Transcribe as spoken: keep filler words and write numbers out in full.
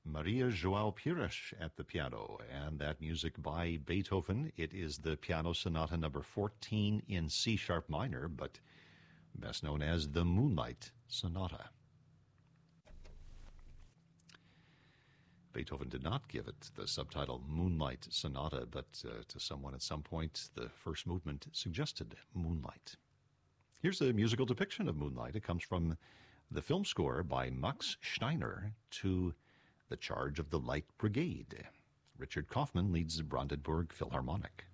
Maria João Pires at the piano, and that music by Beethoven. It is the Piano Sonata number fourteen in C-sharp minor, but best known as the Moonlight Sonata. Beethoven did not give it the subtitle Moonlight Sonata, but uh, to someone at some point, the first movement suggested moonlight. Here's a musical depiction of moonlight. It comes from the film score by Max Steiner to The Charge of the Light Brigade. Richard Kaufman leads the Brandenburg Philharmonic.